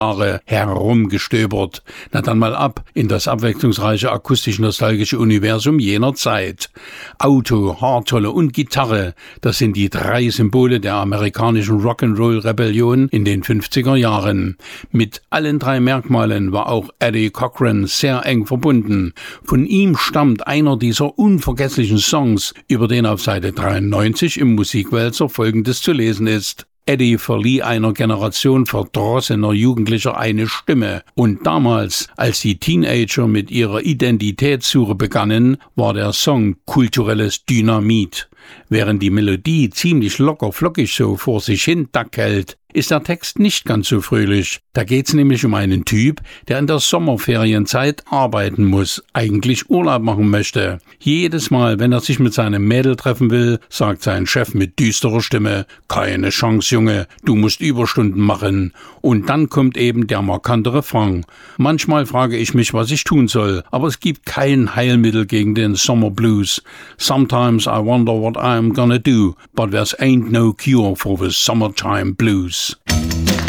Jahre herumgestöbert. Na dann mal ab in das abwechslungsreiche akustisch-nostalgische Universum jener Zeit. Auto, Haartolle und Gitarre, das sind die 3 Symbole der amerikanischen Rock'n'Roll-Rebellion in den 50er Jahren. Mit allen 3 Merkmalen war auch Eddie Cochran sehr eng verbunden. Von ihm stammt einer dieser unvergesslichen Songs, über den auf Seite 93 im Musikwälzer Folgendes zu lesen ist. Eddie verlieh einer Generation verdrossener Jugendlicher eine Stimme. Und damals, als die Teenager mit ihrer Identitätssuche begannen, war der Song kulturelles Dynamit. Während die Melodie ziemlich locker flockig so vor sich hin dackelt, ist der Text nicht ganz so fröhlich. Da geht's nämlich um einen Typ, der in der Sommerferienzeit arbeiten muss, eigentlich Urlaub machen möchte. Jedes Mal, wenn er sich mit seinem Mädel treffen will, sagt sein Chef mit düsterer Stimme: „Keine Chance, Junge, du musst Überstunden machen." Und dann kommt eben der markante Refrain. Manchmal frage ich mich, was ich tun soll, aber es gibt kein Heilmittel gegen den Summer Blues. Sometimes I wonder what I'm gonna do, but there's ain't no cure for the summertime blues.